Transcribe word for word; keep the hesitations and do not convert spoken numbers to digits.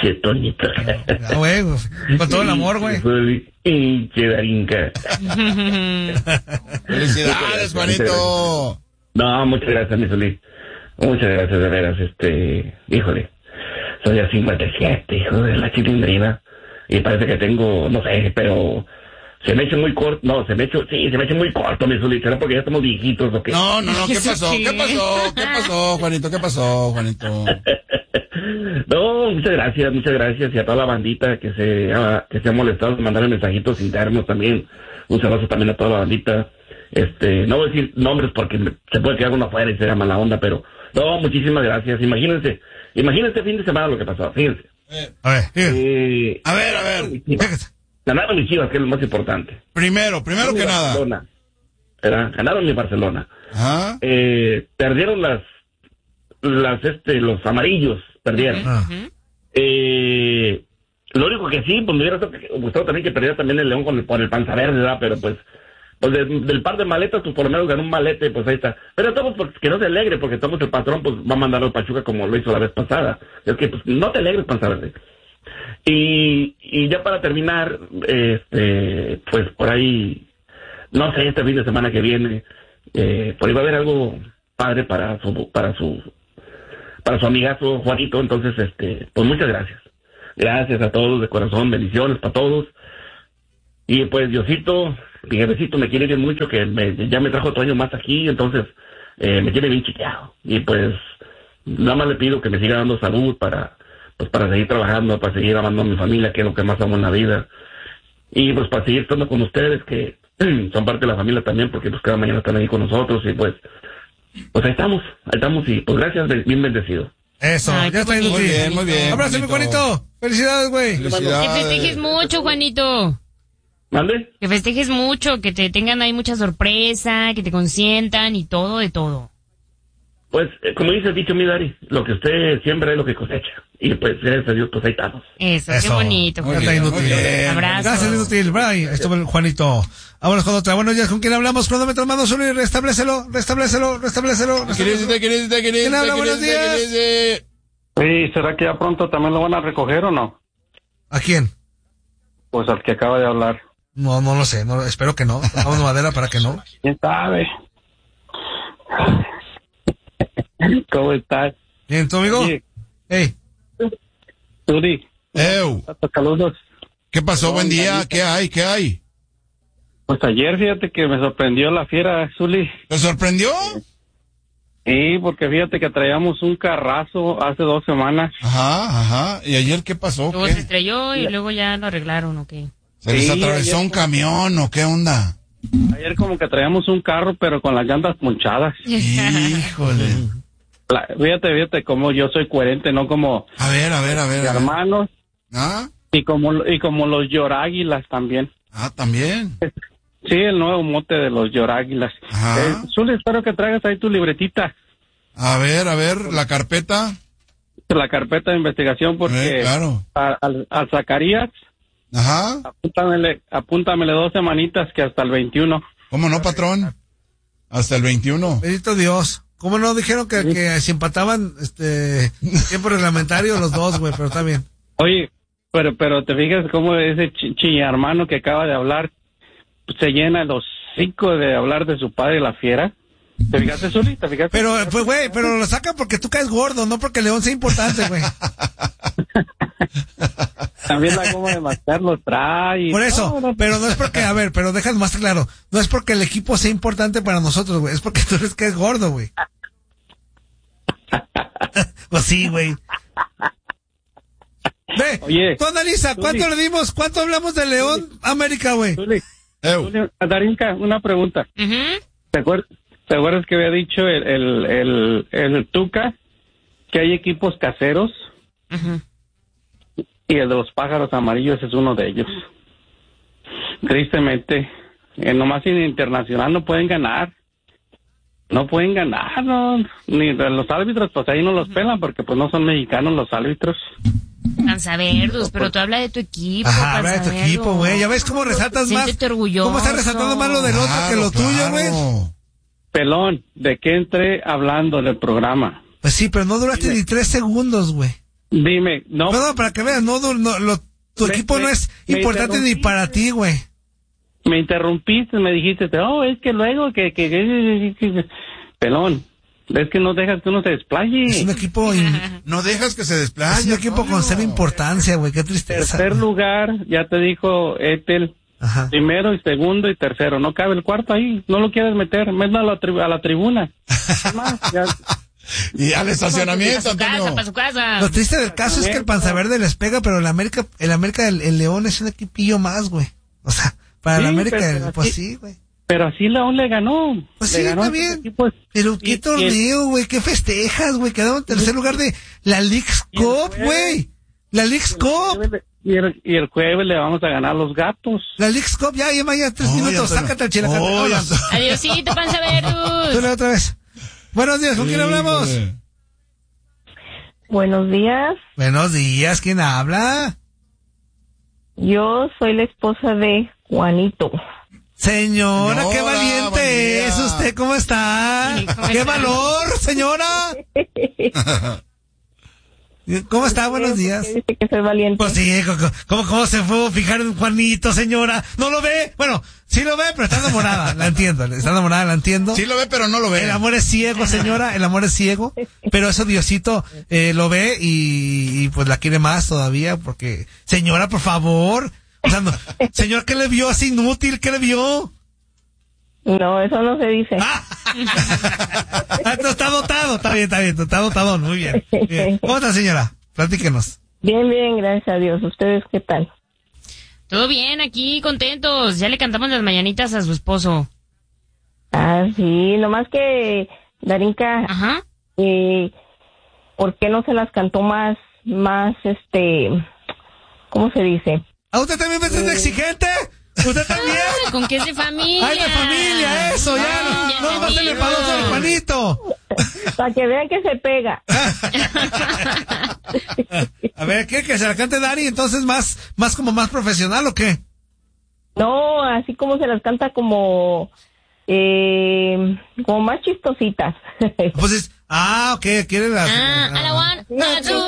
Pinche Toñito. Ah, güey, con todo el amor, güey. Pinche Darinka. Felicidades, Juanito. No, muchas gracias, mi Solís. Muchas gracias, de veras, este, híjole. Soy a cincuenta y siete, hijo de la chilindrina. Y parece que tengo, no sé, pero se me echa muy corto. No, se me echa, sí, se me echa muy corto, mi Solís. ¿Será porque ya estamos viejitos o qué? No, no, no, ¿qué pasó? ¿Qué pasó? ¿Qué pasó, Juanito? ¿Qué pasó, Juanito? No, muchas gracias, muchas gracias. Y a toda la bandita que se ha, que se ha molestado de mandar mensajitos internos también. Un saludo también a toda la bandita. Este, no voy a decir nombres porque se puede quedar uno afuera y será mala onda, pero no, muchísimas gracias. Imagínense, imagínense fin de semana lo que pasó, fíjense. A ver, eh, a ver, a ver. Ganaron mis Chivas, que es lo más importante. Primero, primero que nada. Barcelona. Era, ganaron mi Barcelona. Ajá. Eh, perdieron las, las, este, los amarillos, perdieron. Uh-huh. Eh, lo único que sí, pues me hubiera gustado también que perdiera también el León con el, por el panza verde, ¿verdad? Pero pues, pues de, del par de maletas, pues por lo menos ganó un malete, pues ahí está. Pero todos, pues que no se alegre, porque todos el patrón, pues va a mandar al Pachuca como lo hizo la vez pasada. Es que, pues, no te alegres, panza verde. Y, y ya para terminar, este, pues por ahí, no sé, este fin de semana que viene, eh, por ahí va a haber algo padre para su, para su, para su amigazo Juanito. Entonces, este, pues muchas gracias. Gracias a todos de corazón, bendiciones para todos. Y pues Diosito, mi jefecito me quiere bien mucho, que me, ya me trajo otro año más aquí, entonces eh, me tiene bien chiqueado. Y pues nada más le pido que me siga dando salud para, pues para seguir trabajando, para seguir amando a mi familia, que es lo que más amo en la vida. Y pues para seguir estando con ustedes, que son parte de la familia también, porque pues cada mañana están ahí con nosotros. Y pues, pues ahí estamos, ahí estamos y pues gracias, bien bendecido. Eso, Ay, ya está muy bien. bien, muy bien, Abrazo, mi Juanito. Felicidades, güey. Felicidades. Que festejes mucho, Juanito. ¿Mande? Que festejes mucho, que te tengan ahí mucha sorpresa, que te consientan y todo de todo. Pues, eh, como dice el dicho mi Dari, lo que usted siembra es lo que cosecha. Y pues, gracias a Dios, pues ahí estamos. Eso, qué Eso. bonito. Muy Ya Juanito. está bien, inútil. muy bien. Abrazos. Gracias, inútil. Bye. Estuvo el Juanito. Vámonos con otra. Buenos días. ¿Con quién hablamos? Cronómetro, mando solo y restablécelo, restablécelo, restablécelo. Querés, te querés, te querés, ¿Quién habla? te Buenos querés, te días. querés. Sí, ¿será que ya pronto también lo van a recoger o no? ¿A quién? Pues al que acaba de hablar. No, no lo sé. No, espero que no. Tocamos madera para que no. ¿Quién sabe? ¿Cómo estás? Bien, ¿tu amigo? Oye, Hey. Turi, Ew, saludos. ¿qué pasó? Buen día. ¿Qué hay? ¿Qué hay? Pues ayer fíjate que me sorprendió la fiera, Zuli. ¿Te sorprendió? Sí, porque fíjate que traíamos un carrazo hace dos semanas. Ajá, ajá. ¿Y ayer qué pasó? Luego se ¿Qué? estrelló y luego ya lo arreglaron, ¿o qué? ¿Se les Sí, atravesó ayer- un camión o qué onda? Ayer como que traíamos un carro, pero con las llantas ponchadas. Híjole. La- fíjate, fíjate como yo soy coherente, no como A ver, a ver, a ver. mis a ver. hermanos ¿Ah? y como y como los lloráguilas también. Ah, también. Sí, el nuevo mote de los lloráguilas. Ajá. Eh, Zuli, espero que traigas ahí tu libretita, A ver, a ver, la carpeta. la carpeta de investigación, porque Eh, claro. a- al, al Zacarías, Ajá. apúntamele, apúntamele dos semanitas que hasta el veintiuno. ¿Cómo no, patrón? Hasta el veintiuno. Bendito Dios. ¿Cómo no dijeron que, que si empataban este tiempo reglamentario los dos, güey? Pero está bien. Oye, pero pero te fijas cómo ese chi hermano que acaba de hablar pues, se llena el hocico de hablar de su padre la fiera. ¿Te fijaste, Zuli? ¿Te fijaste? Pero, pues, güey, pero lo saca porque tú caes gordo, no porque León sea importante, güey. También la goma de mascar lo trae. Por eso, No, no, pero no es porque, a ver, pero dejas más claro, no es porque el equipo sea importante para nosotros, güey, es porque tú eres que es gordo, güey. Pues sí, güey. Ve, Oye, tú analiza, ¿cuánto Zuli. le dimos, cuánto hablamos de León América, güey? Zuli, Ew. Zuli, Darinka, una pregunta. Ujú. ¿Te acuerdas, ¿Te acuerdas que había dicho el, el, el, el Tuca que hay equipos caseros? Ujú. Y el de los pájaros amarillos es uno de ellos. Tristemente, eh, nomás en internacional no pueden ganar. No pueden ganar, no. Ni de los árbitros, pues ahí no los pelan porque pues no son mexicanos los árbitros. Panzaverdos, pero tú habla de tu equipo. Ajá, habla de tu Panzaverdos. equipo, güey, ya ves cómo resaltas más. Siéntete orgulloso. ¿Cómo estás resaltando más lo del otro que lo tuyo, güey? Claro. Pelón, ¿de qué entré hablando del programa? Pues sí, pero no duraste ni tres segundos, güey. Dime, no. No, no, para que veas, no, no, no, lo, tu Me- equipo me- no es me importante ni interrumpiste. para ti, güey. Me interrumpiste, me dijiste, oh, es que luego que, que, que, que- que- pelón, es que no dejas que uno se desplaye. Es un equipo, in- No dejas que se desplaye. es un equipo con Antonio. cero importancia, güey, qué tristeza. Tercer lugar, ya te dijo Ethel, Ajá. primero y segundo y tercero, no cabe el cuarto ahí, no lo quieres meter, mételo a la, tri- a la tribuna. Es más, ya- Y al Para estacionamiento, su casa, Antonio. para su casa. Lo triste del caso es que el Panza Verde les pega, pero el América, el América, el, el León es un equipillo más, güey. O sea, para el Sí, América, pero pues así- sí, güey. pero así León le ganó. Pues le sí, ganó a está esos bien. equipos. Pero qué Y- y el- torneo, güey, qué festejas, güey. Quedaron en tercer lugar de la Leagues y el Cup, jueves- güey. La Leagues Cup. Y el, y el jueves le vamos a ganar a los gatos. La Leagues Cup, ya, ya, ya, tres Oye, minutos. Antonio. Sácate al chilacate. Oye, Vámonos. Antonio. Adiosito, panza verdus. Tú le otra vez. Buenos días, ¿con quién hablamos? Híjole. Buenos días, Buenos días, ¿quién habla? yo soy la esposa de Juanito. Señora, qué Señora, buen valiente día. es usted, ¿cómo está? Sí, ¿cómo ¡Qué está? valor, señora! ¿Cómo está? Buenos días. ¿Qué dice que soy valiente? Pues sí, ¿cómo, cómo, cómo se fue a fijar en Juanito, señora? ¿No lo ve? Bueno, sí lo ve, pero está enamorada, la entiendo. Está enamorada, la entiendo. Sí lo ve, pero no lo ve. El amor es ciego, señora, el amor es ciego, pero eso Diosito eh, lo ve y, y pues la quiere más todavía porque, señora, por favor, o sea, no, señor, ¿qué le vio así inútil? ¿Qué le vio? No, eso no se dice. Ah, no, está dotado, está bien, está bien, está dotado, muy bien, bien. ¿Cómo está, señora? Platíquenos. Bien, bien, gracias a Dios. ¿Ustedes qué tal? Todo bien, aquí contentos. Ya le cantamos las mañanitas a su esposo. Ah, sí, nomás que, Darinka, Ajá. eh, ¿por qué no se las cantó más, más, este, ¿cómo se dice? ¿A usted también me siente exigente? ¿Usted también? Ay, ¿con qué es de familia? ¡Ay, de familia, eso! Ya, Ay, ya no, no va a ser entendí. enfadoso el Juanito. Para que vean que se pega. A ver, ¿qué? ¿Que se la cante Dari? Entonces, ¿más, más como más profesional o qué? No, así como se las canta como, eh, como más chistositas. Pues es, ah, ok, quiere las... Ah, a la one, a la two,